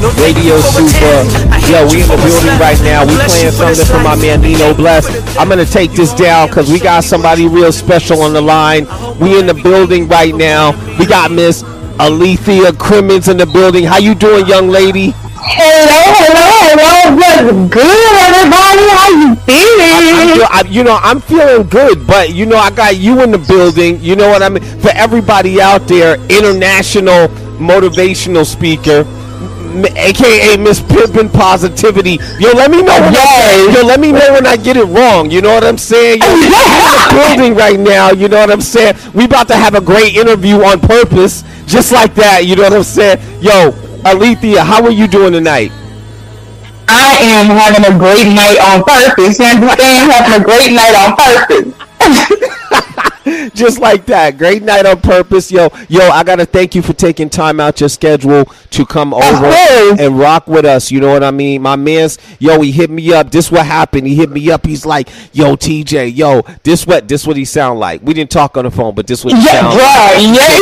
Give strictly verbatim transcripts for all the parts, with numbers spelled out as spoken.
Radio Super. Yo, we in the building right now. We playing something from my man Nino Bless. I'm going to take this down because we got somebody real special on the line. We in the building right now. We got Miss Alethea Crimmins in the building. How you doing, young lady? Hello, hello, hello. What's good, everybody? How you feeling? I, I, you know, I'm feeling good, but, you know, I got you in the building. You know what I mean? For everybody out there, international motivational speaker, A K A Miss Pimpin' Positivity. Yo, let me know when yes. I, yo, let me know when I get it wrong. You know what I'm saying? Yo, we're in the building right now. You know what I'm saying? We about to have a great interview on purpose, just like that. You know what I'm saying? Yo, Alethea, how are you doing tonight? I am having a great night on purpose. I am having a great night on purpose. Just like that. Great night on purpose. Yo, yo, I got to thank you for taking time out your schedule to come over and rock with us. You know what I mean? My man's, yo, he hit me up. This what happened. He hit me up. He's like, yo, T J, yo, this what this what he sound like. We didn't talk on the phone, but this what he yeah, sound right.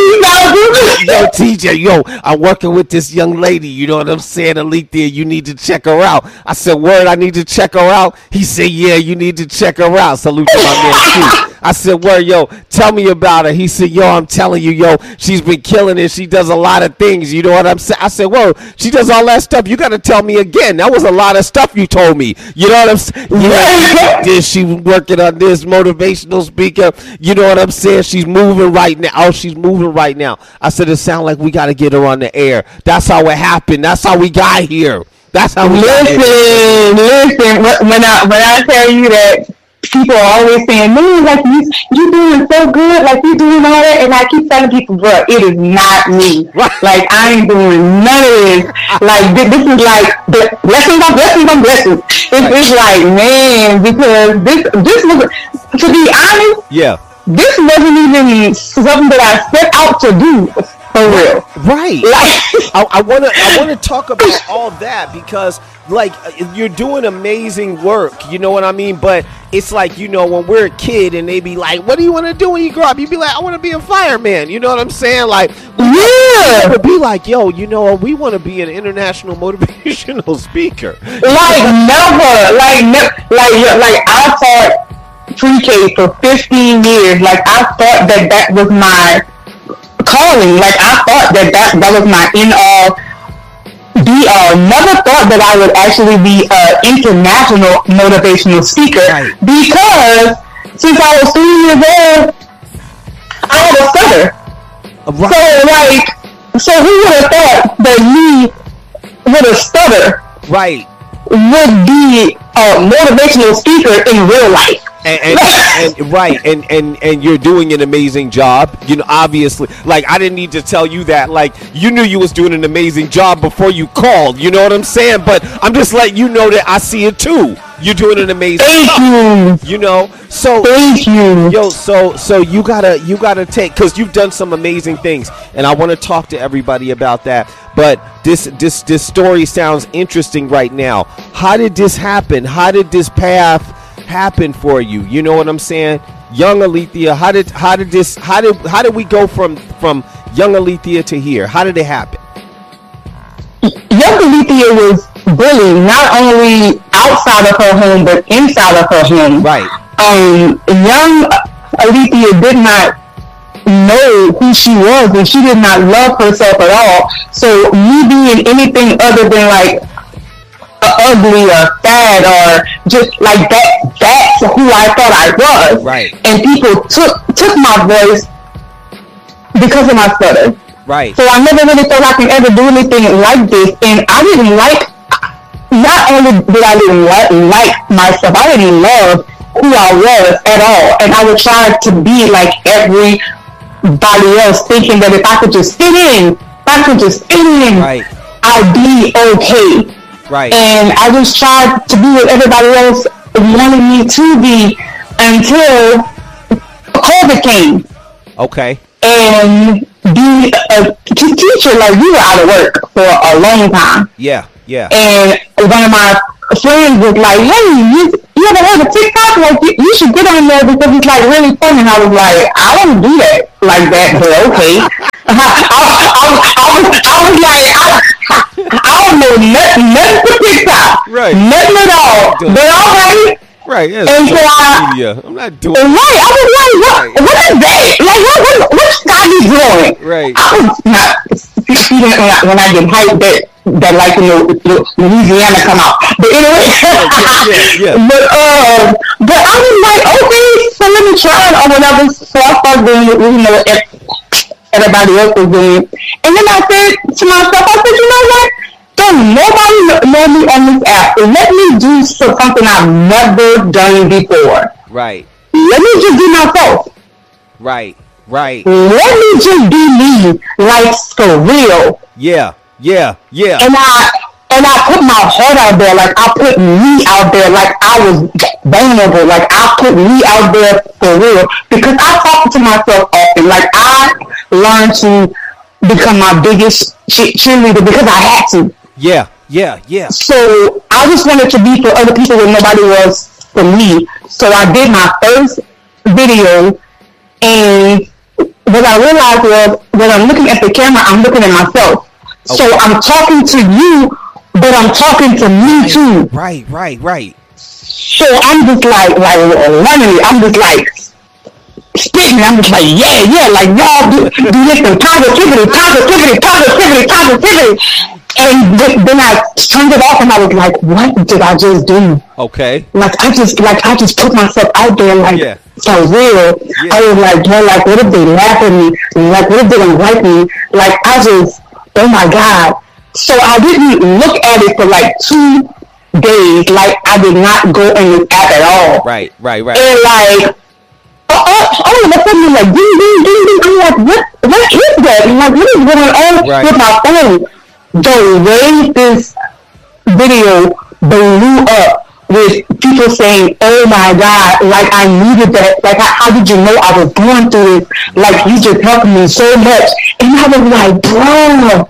like. Yeah, yo, T J, yo, I'm working with this young lady. You know what I'm saying? Alethea, you need to check her out. I said, word, I need to check her out. He said, yeah, you need to check her out. Salute to my man, too. I said, word, yo, tell me about her. He said, yo, I'm telling you, yo, she's been killing it. She does a lot of things. You know what I'm saying? I said, whoa, she does all that stuff. You got to tell me again. That was a lot of stuff you told me. You know what I'm saying? Yeah, this, she was working on this motivational speaker. You know what I'm saying? She's moving right now. Oh, she's moving right now. I said, it sounds like we got to get her on the air. That's how it happened. That's how we got here. That's how we listen, got here. Listen, listen. When I, when I tell you that, people are always saying, man, like, you, you doing so good, like, you doing all that, and I keep telling people, bro, it is not me. Like, I ain't doing none of this. Like, this, this is like, blessings on blessings on blessings. It's, it's like, man, because this, this was, to be honest, yeah, this wasn't even something that I set out to do. For real. Right. Like, I, I wanna I wanna talk about all that because like you're doing amazing work, you know what I mean? But it's like, you know, when we're a kid and they be like, what do you want to do when you grow up? You be like, I want to be a fireman. You know what I'm saying? Like, yeah, would be like, yo, you know, we want to be an international motivational speaker. Like never, like ne- like like I taught pre-K for fifteen years. Like I thought that that was my calling. Like I thought that that, that was my in all be all. Never thought that I would actually be an international motivational speaker, right. Because since I was three years old I had a stutter, right. So like so who would have thought that me with a stutter right would be a motivational speaker in real life. And, and, and right, and, and and you're doing an amazing job. You know, obviously, like I didn't need to tell you that. Like you knew you was doing an amazing job before you called. You know what I'm saying? But I'm just letting you know that I see it too. You're doing an amazing Thank job. You. You know, so Thank you. Yo, so so you gotta you gotta take because you've done some amazing things, and I want to talk to everybody about that. But this this this story sounds interesting right now. How did this happen? How did this path happen for you? You know what I'm saying? Young Alethea, how did how did this how did how did we go from from young Alethea to here? How did it happen? Young Alethea was bullied not only outside of her home but inside of her home. Right. Um, young Alethea did not know who she was and she did not love herself at all. So me being anything other than like ugly or fat or just like that, that's who I thought I was. Right. And people took took my voice because of my stutter. Right. So I never really thought I could ever do anything like this. And I didn't like, not only did I didn't like, like myself, I didn't love who I was at all. And I would try to be like everybody else, thinking that if I could just fit in, if I could just fit in, right. I'd be okay. Right. And I just tried to be what everybody else wanted me to be until COVID came. Okay. And be a t- teacher, like we were out of work for a long time. Yeah, yeah. And one of my friends was like, hey, you, you ever heard of TikTok? Like, you, you should get on there because it's like really fun. And I was like, I don't do that like that, but okay. I, I, I, was, I was like, I, I don't know nothing, nothing for TikTok. Right. Nothing at all. But all right. Right. Yeah. And so I, media. I'm not doing. Right. I was like, what? Right. What is that? Like, what? What? What guy you doing? Right. I was not. See, when I, when I get hyped, that that like you know Louisiana come out. But anyway. yeah, yeah, yeah. But um, but I was like, okay, so let me try it or whatever. So I started doing it, you know, everybody else was doing it. And then I said to myself, I said, you know what? Don't nobody know me on this app. Let me do something I've never done before. Right. Let me just be myself. Right. Right. Let me just be me, like for real. Yeah. Yeah. Yeah. And I and I put my heart out there, like I put me out there, like I was vulnerable, like I put me out there for real. Because I talk to myself often, like I learned to become my biggest cheerleader because I had to. Yeah, yeah, yeah. So I just wanted to be for other people when nobody was for me. So I did my first video, and what I realized was when I'm looking at the camera, I'm looking at myself. Okay. So I'm talking to you, but I'm talking to me right, too. Right, right, right. So I'm just like, like running. I'm just like spitting. I'm just like, yeah, yeah, like y'all do, do this and positivity, positivity, positivity, positivity. And then I turned it off, and I was like, what did I just do? Okay. Like I just, like I just put myself out there, like yeah. for real. Yeah. I was like, yeah, like what if they laugh at me? Like what if they don't like me? Like I just, oh my God. So I didn't look at it for like two days. Like I did not go in this app at all. Right, right, right. And like, oh, oh, all of a sudden, like, ding, ding, ding, ding. I'm like, what, what is that? And like, what is going on right. with my phone? The way this video blew up with people saying, oh my God, like I needed that. Like, how, how did you know I was going through it? Like, you just helped me so much. And I was like, bro.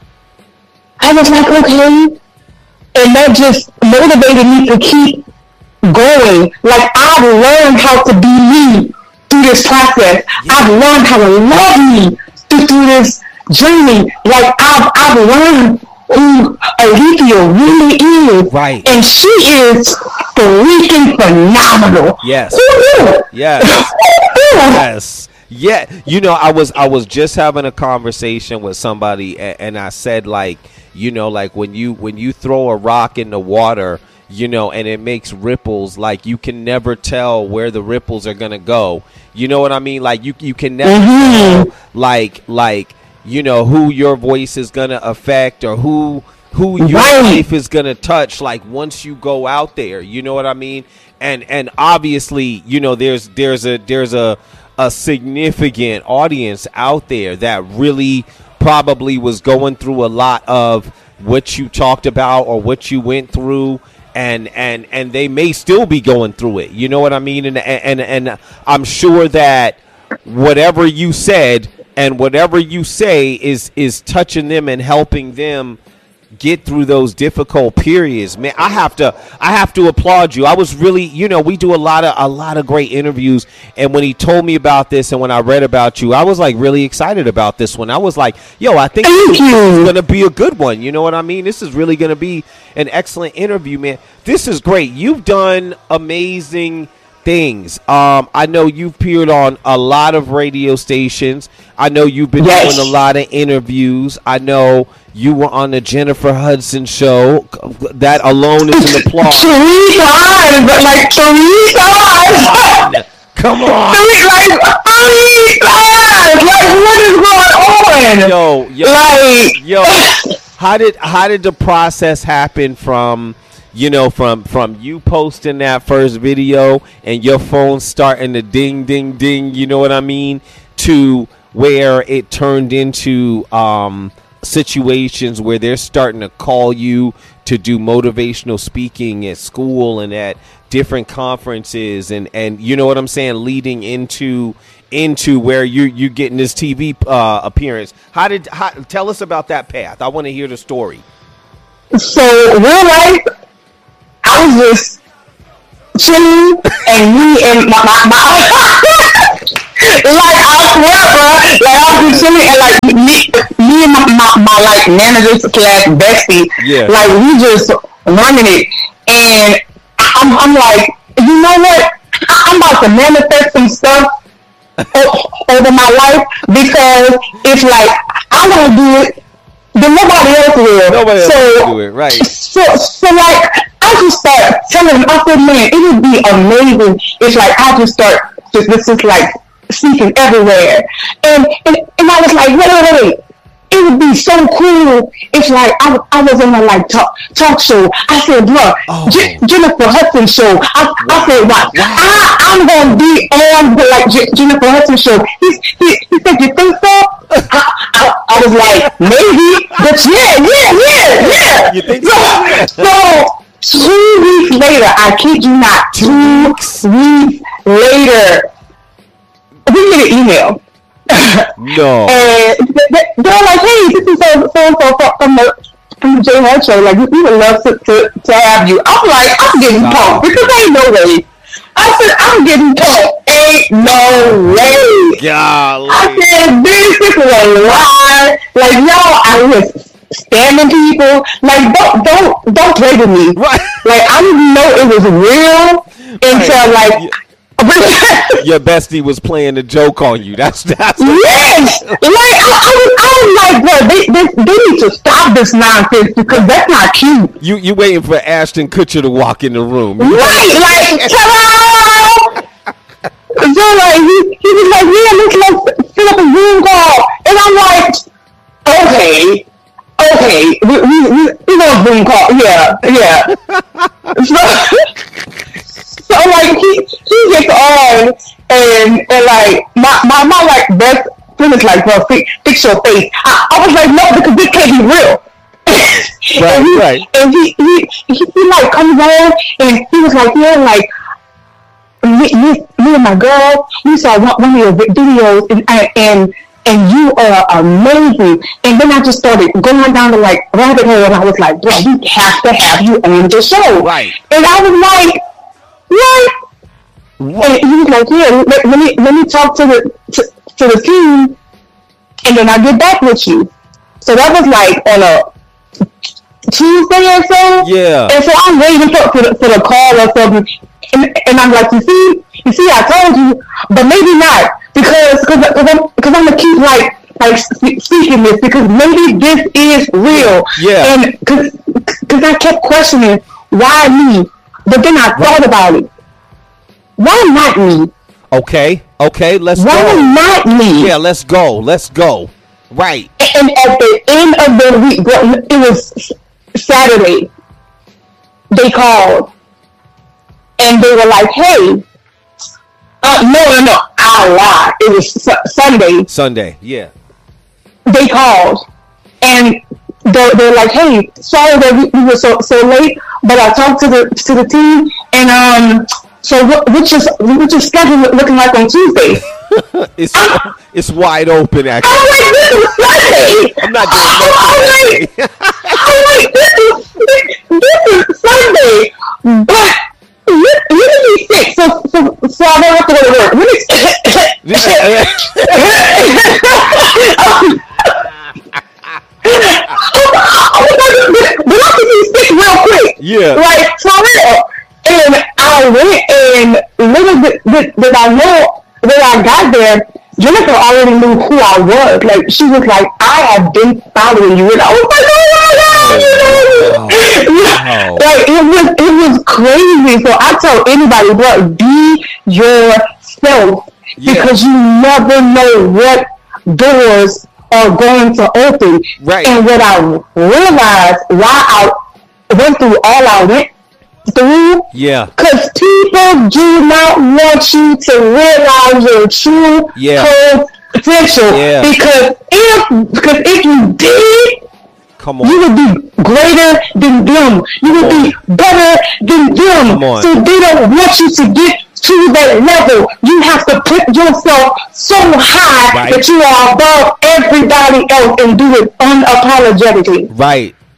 I was like, okay. And that just motivated me to keep going. Like, I've learned how to be me through this process. Yeah. I've learned how to love me through, through this journey. Like I've I've learned who Alethea really is. Right. And she is freaking phenomenal. Yes. Who knew? Yes. Yes. Yeah. You know, I was I was just having a conversation with somebody, and, and I said, like, you know, like when you when you throw a rock in the water, you know, and it makes ripples, like you can never tell where the ripples are gonna go. You know what I mean? Like you you can never mm-hmm. tell, like like you know, who your voice is gonna affect or who who your right. life is gonna touch, like once you go out there. You know what I mean? And and obviously, you know, there's there's a there's a a significant audience out there that really probably was going through a lot of what you talked about or what you went through, and and and they may still be going through it. You know what I mean? And and and I'm sure that whatever you said and whatever you say is is touching them and helping them get through those difficult periods. Man, I have to I have to applaud you. I was really, you know, we do a lot of a lot of great interviews, and when he told me about this and when I read about you, I was like really excited about this one. I was like, yo, I think this is going to be a good one. You know what I mean? This is really going to be an excellent interview, man. This is great. You've done amazing things. Um, I know you've appeared on a lot of radio stations. I know you've been yes. doing a lot of interviews. I know you were on the Jennifer Hudson show. That alone is an applause. Three times, but like three times. Come on. Three, like three times. Like what is going on? Yo, yo, like, yo. How did how did the process happen from? You know, from from you posting that first video and your phone starting to ding, ding, ding, you know what I mean, to where it turned into um, situations where they're starting to call you to do motivational speaking at school and at different conferences, and, and you know what I'm saying, leading into into where you you getting this T V uh, appearance. How did how, tell us about that path? I want to hear the story. So real life, I was just chilling, and me and my my, my like I swear, bro. Like I was just chilling and like me, me and my, my, my like manager slash bestie, yeah. like we just running it, and I'm I'm like, you know what? I'm about to manifest some stuff over my life because it's like I want to do it, then nobody else will. Nobody else so, will do it, right? So, so like I just start telling him, I said, man, it would be amazing if like I just start just this is like speaking everywhere, and and and I was like, wait, wait, wait. It would be so cool if like I, I was in a like talk, talk show. I said, bro, oh. J- Jennifer Hudson show. I, wow. I said, wow, wow. I, I'm gonna be on the like J- Jennifer Hudson show. He, he, he said, you think so? I, I, I was like, maybe, but yeah, yeah, yeah, yeah. You think so? So two weeks later, I kid you not, two weeks later, we get an email. No. And they're like, hey, this is so so so from the from the J Hud show. Like, we would love to, to, to have you. I'm like, I'm getting pumped because ain't no way. I said, I'm getting pumped. Ain't no way. Golly. I said, this is a lie. Like, y'all, I was scamming people. Like, don't don't don't play with me. Right. Like, I didn't know it was real until right. like. Yeah. Your bestie was playing a joke on you. That's that's yes. Like I, I was, I was like, bro, they, they they need to stop this nonsense because that's not cute. You you waiting for Ashton Kutcher to walk in the room, right? Like, hello. So like he he was like, yeah, let's let's set up a Zoom call, and I'm like, okay, okay, we we we, we gonna Zoom call, yeah, yeah. So, So like he he gets on and and like my my, my like best friend is like, bro, fix, fix your face. I, I was like, no, because this can't be real. Right, and he, right. And he he, he he like comes on and he was like, yeah, like me, me, me and my girl, we saw one, one of your videos and and and you are amazing. And then I just started going down the like rabbit hole and I was like, bro, we have to have you on the show. Right. And I was like, what? What? And he was like, yeah, let, let me let me talk to the to, to the team, and then I'll get back with you. So that was like on a Tuesday or so. Yeah. And so I'm waiting for, for, the, for the call or something, and, and I'm like, you see, you see, I told you, but maybe not because because I'm because I'm gonna keep like like speaking this because maybe this is real. Yeah. And because because I kept questioning why me. But then I thought about it. Why not me? Okay, okay, let's Why go. Why not me? Yeah, let's go, let's go. Right. And at the end of the week, it was Saturday, they called. And they were like, hey, uh, no, no, no, I lied. It was su- Sunday. Sunday, yeah. They called. And they're, they're like, hey, sorry that we, we were so, so late. But I talked to the to the team, and um, so what, what's your what's your schedule looking like on Tuesday? it's I, it's wide open, actually. I'm like, this is Sunday. I'm not doing nothing. I'm, I'm like, this is this is Sunday, but you you can be sick, so so so I don't have to go to work. But I can be sick real quick. Yeah. Like, for real. And I went, and little bit did, did I know when I got there, Jennifer already knew who I was. Like, she was like, I have been following you. And I was like, oh my God, you know? Wow. Like, it was, it was crazy. So I tell anybody, bro, be yourself. Yeah. Because you never know what doors are going to open. Right. And what I realized, why I went through all I went through, yeah, because people do not want you to realize your true yeah. potential. Yeah. Because if because if you did, come on, you would be greater than them. You would be better than them. Come on. So they don't want you to get to that level. You have to put yourself so high right. that you are above everybody else and do it unapologetically. Right.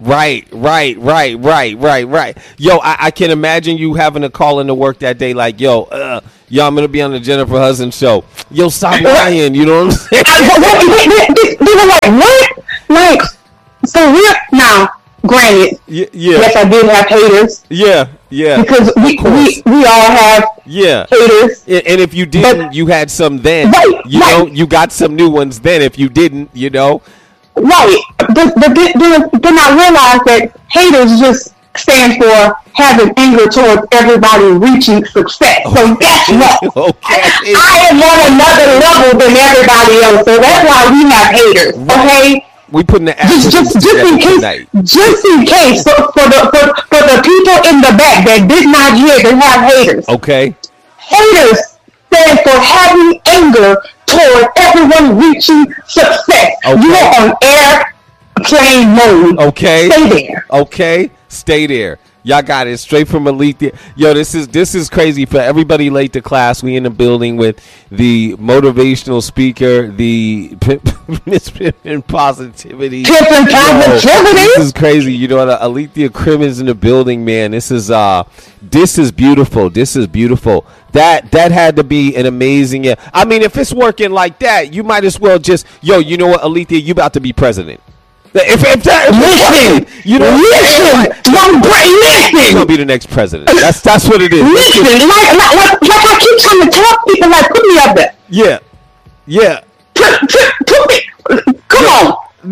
Right, right, right, right, right, right. Yo, I, I can imagine you having a call into work that day like, yo, uh, yo, I'm going to be on the Jennifer Hudson show. Yo, stop lying. You know what I'm saying? They were like, what? Like, for real? Now, granted, yeah, yeah. yes, I did have haters. Yeah, yeah. Because we, we, we all have yeah. haters. And if you didn't, but, you had some then. Right, you right. know, you got some new ones then if you didn't, you know. Right, but, but then, then I realized that haters just stand for having anger towards everybody reaching success. So guess what? Okay. I am on another level than everybody else, so that's why we have haters. Okay, we putting the just just just in case, tonight. just in case for, for the for, for the people in the back that did not hear that have haters. Okay, haters stand for having anger toward everyone reaching success. Okay. You are on airplane mode. Okay. Stay there. Okay. Stay there. Y'all got it straight from Alethea. Yo, this is this is crazy for everybody late to class. We in the building with the motivational speaker, the Miss Pimpin' Positivity. Pimpin' Positivity. This is crazy. You know, Alethea Crimmins in the building, man. This is uh, this is beautiful. This is beautiful. That that had to be an amazing. I mean, if it's working like that, you might as well just yo. You know what, Alethea, you about to be president. If, if that, if listen, working, you know, listen, like, my brain, listen. You're gonna be the next president. That's that's what it is. Listen, like, like, like, like I keep trying to tell people, like, put me up there. Yeah, yeah. Put, put, put me. Come on.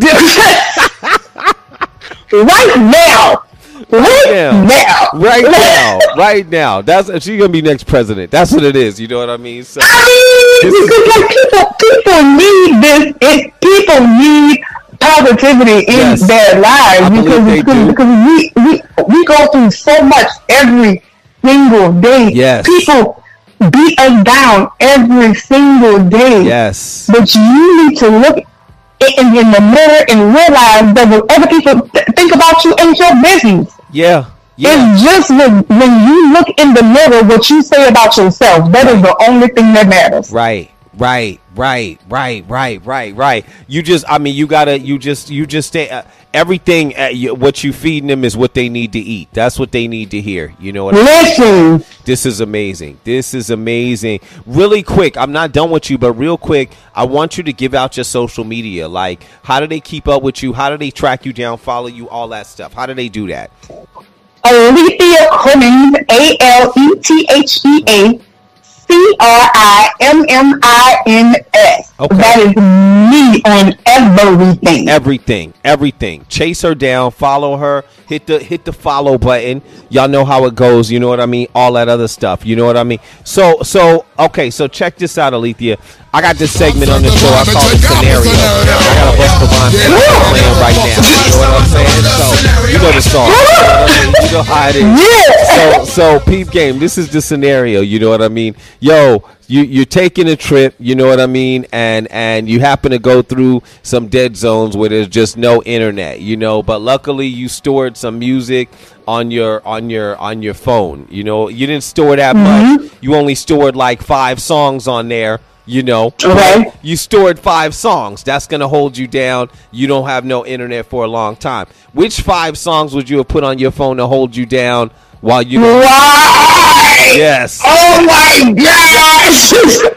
Right now. Right now. now. Right now. Right now. That's she's gonna be next president. That's what it is. You know what I mean? So, I mean, because like people, people need this. It, people need positivity in yes. their lives because, because, because we, we we go through so much every single day. Yes. People beat us down every single day. Yes. But you need to look in, in the mirror and realize that when other people th- think about you ain't your business. Yeah. Yeah. It's just when, when you look in the mirror what you say about yourself. That right. is the only thing that matters. Right. Right, right, right, right, right, right. You just, I mean, you gotta, you just, you just stay. Uh, everything, uh, you, what you feeding them is what they need to eat. That's what they need to hear. You know what Listen. I mean? This is amazing. This is amazing. Really quick, I'm not done with you, but real quick, I want you to give out your social media. Like, how do they keep up with you? How do they track you down, follow you, all that stuff? How do they do that? Alethea Crimmins, A L E T H E A. C R I M M I N S. Okay. That is me on everything. Everything. Everything. Chase her down. Follow her. Hit the hit the follow button. Y'all know how it goes. You know what I mean? All that other stuff. You know what I mean? So, so okay. So check this out, Alethea. I got this segment on the show. I call it Scenario. I got a Busta Rhymes playing right now. You know what I'm saying? So, you know the song. You know what I mean? You know how it is. So, so peep game. This is the scenario. You know what I mean? Yo, you you're taking a trip. You know what I mean? And and you happen to go through some dead zones where there's just no internet. You know, but luckily you stored some music on your on your on your phone. You know, you didn't store that mm-hmm. much. You only stored like five songs on there. You know, okay. You stored five songs. That's going to hold you down. You don't have no internet for a long time. Which five songs would you have put on your phone to hold you down while you... Right! Yes. Oh, my gosh!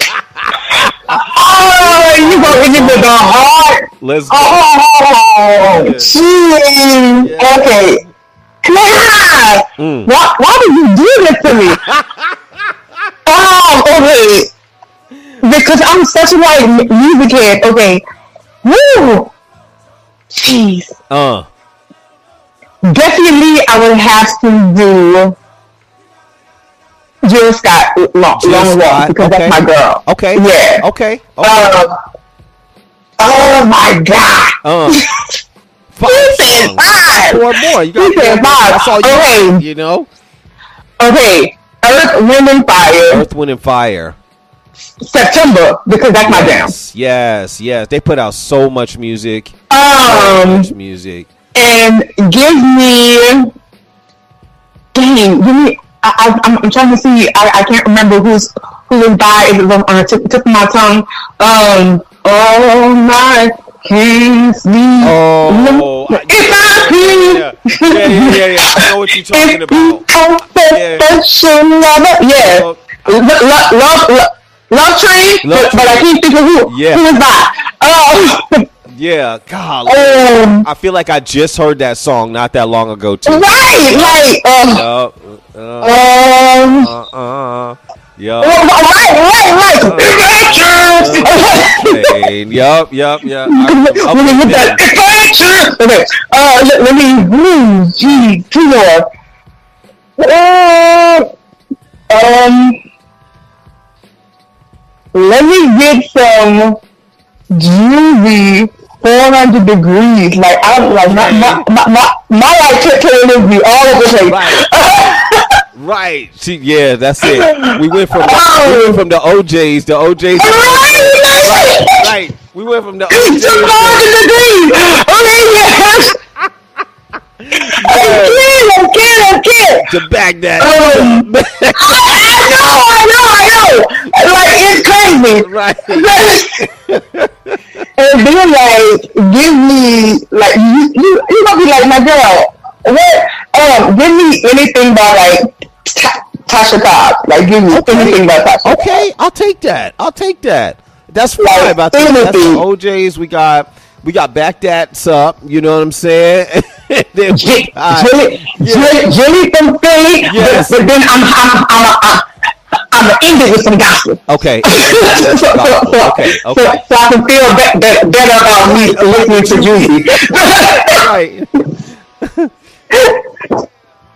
Oh, you going to give me the heart? Let's go. Oh, jeez. Yeah. Yeah. Okay. God! Mm. Why, why did you do this to me? Oh, okay. Because I'm such a like music head. Okay. Woo! Jeez. Uh. Definitely I would have to do Jill Scott Long, Jill long Scott. Walk because Okay. that's my girl. Okay. Yeah. Okay. Okay. Uh, oh my God. Uh. Five You said songs. five. Four more. You got You said five. That's all you Okay. need, you know? Okay. Earth, Wind, and Fire. Earth, Wind, and Fire. September, because that's my jam. Yes, yes, yes. They put out so much music. Um, so much music. And give me, dang, give me. I, I, I'm, I'm trying to see. I, I can't remember who's who is by. It's on the tip, tip of my tongue. Um, oh my, Kiss me. Oh, if I yeah, yeah, yeah, yeah, yeah. I know what you're talking about. Yeah. Yeah. Oh, Love, love, love, love train, Love but, but I Train. can't think of who. Yeah. Who is that? Oh, yeah, God. um, I feel like I just heard that song not that long ago too. right, like, um, Yup. Uh, um, uh, uh, yup. right, right, right. Train. Yup, yup, yup. Let me get that. Okay, uh, let, let me, ooh, gee, two more. Uh, um, let me get some Juicy four hundred degrees. Like, I'm like, my, my, my, my, my life can be all over the place. Right. Right. She, yeah, that's it. We went from the, we went from the O Js, the O Js. Right, right. We went from the O Js. Two hundred degrees. Okay, yes. I can't, I can't, I can't. To Baghdad. Um, I, I know, I know, I know. Like, it's crazy. Right. And then, like, give me, like, you, you, you gonna be like, my girl, what, um, give me anything by, like, Ta- Tasha Cobbs. Like, give me Okay. anything by Tasha Cobbs. Okay, I'll take that. I'll take that. That's fine Like, about that. That's anything. the O Js. We got we got back that's up. You know what I'm saying? Then we J- got- Jilly, Jilly, Jilly from Philly, Yes. but, but then I'm, I'm, I'm, I'm, I'm gonna end it with some gospel. Okay. so, so, so, Okay. so, Okay. so I can feel be- be- better about me listening to Juicy. Right.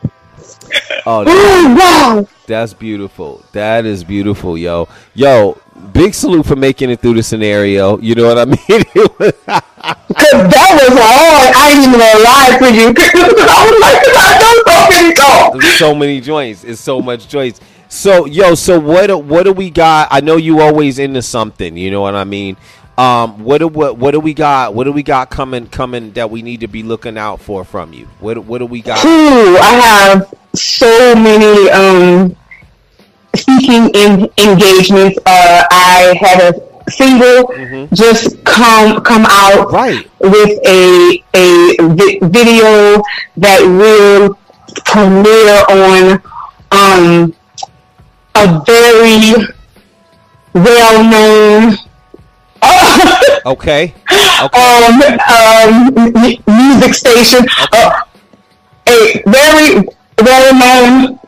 Oh, that- Oh, wow. that's beautiful. That is beautiful, yo. Yo, big salute for making it through the scenario. You know what I mean? It was- Cause that was hard. I ain't even gonna lie to you. Cause I was like, I don't know where to go. There's so many joints. It's so much joints. So, yo, so what? do- What do we got? I know you always into something. You know what I mean? Um, what do what, what do we got? What do we got coming coming that we need to be looking out for from you? What what do we got? Ooh, I have so many um speaking in engagements. Uh, I had a single Mhm. just come come out Right. with a a vi- video that will premiere on um a very well known Okay. Okay. um, um, m- music station, uh, a very well-known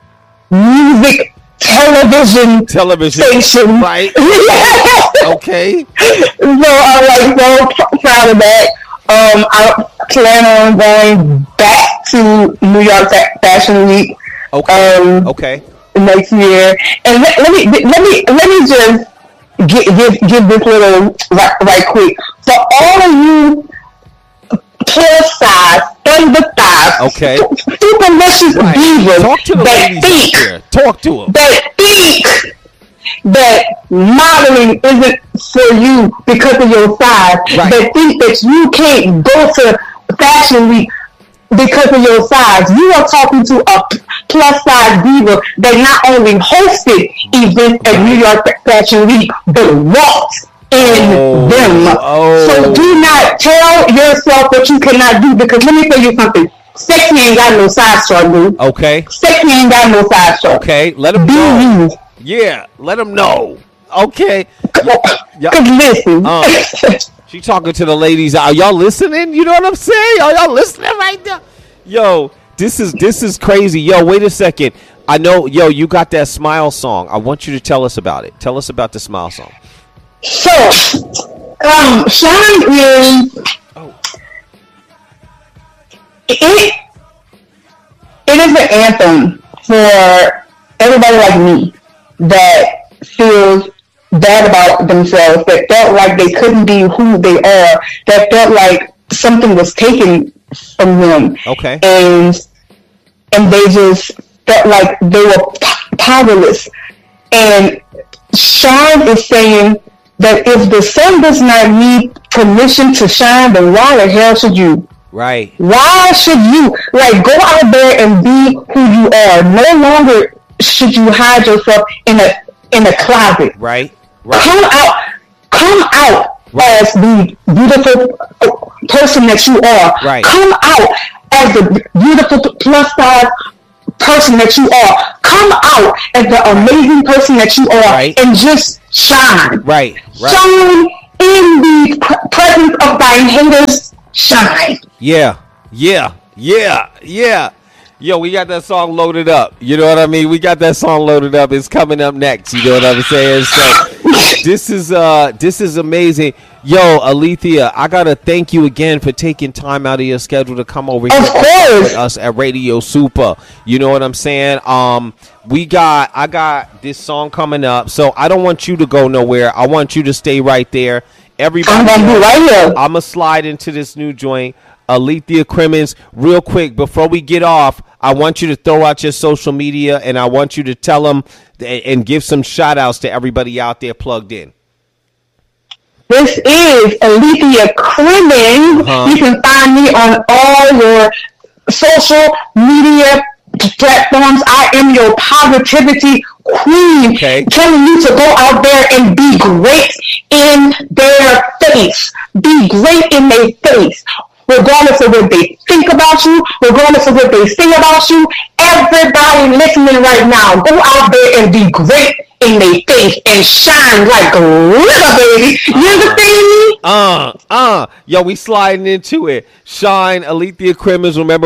music television Television. station. Right. Okay. So I'm like so pr- proud of that. Um, I plan on going back to New York Fa- Fashion Week Okay. um, Okay. next year, and let, let me let me let me just give give, give this little right, right quick for all of you plus size, thunder thighs, Okay. superlicious Right. divas Talk to the that ladies think out there. Talk to them. that think that modeling isn't for you because of your size. Right. That think that you can't go to Fashion Week because of your size. You are talking to a plus size diva that not only hosted events at New York Fashion Week, but walked in Oh, them. oh. So do not tell yourself what you cannot do, because let me tell you something. Sexy ain't got no size chart, dude. Okay. Sexy ain't got no size chart. Okay. Let them Be know. you. Yeah. Let them know. Okay. Yeah. Cause listen, Uh. She talking to the ladies. Are y'all listening? You know what I'm saying? Are y'all listening right now? Yo, this is this is crazy. Yo, wait a second. I know, yo, you got that Smile song. I want you to tell us about it. Tell us about the Smile song. so um, Shine is Oh. it. It is an anthem for everybody like me that feels bad about themselves, that felt like they couldn't be who they are, that felt like something was taken from them, Okay. and and they just felt like they were p- powerless. And Shine is saying that if the sun does not need permission to shine, then why the hell should you? Right. Why should you, like, go out there and be who you are? No longer should you hide yourself in a in a closet. Right. Right. Come out, come out right. as the beautiful person that you are. Right. Come out as the beautiful plus size person that you are. Come out as the amazing person that you are, right. and just shine. Right. right. Shine in the pr- presence of thine haters. Shine. Yeah. Yeah. Yeah. Yeah. Yo, we got that song loaded up. You know what I mean? We got that song loaded up. It's coming up next. You know what I'm saying? So this is uh this is amazing. Yo, Alethea, I gotta thank you again for taking time out of your schedule to come over here of course. with us at Radio Super. You know what I'm saying? Um, we got I got this song coming up, so I don't want you to go nowhere. I want you to stay right there. Everybody, I'm gonna be right here. I'm gonna slide into this new joint. Alethea Crimmins, real quick before we get off, I want you to throw out your social media, and I want you to tell them and give some shout outs to everybody out there plugged in. This is Alethea Crimmins. Uh-huh. You can find me on all your social media platforms. I am your positivity queen, okay. telling you to go out there and be great in their face. Be great in their face. Regardless of what they think about you, regardless of what they say about you, everybody listening right now, go out there and be great in their face and shine like glitter, baby. You uh, understand me? Uh, uh. Yo, we sliding into it. Shine, Alethea Crimmins. Remember,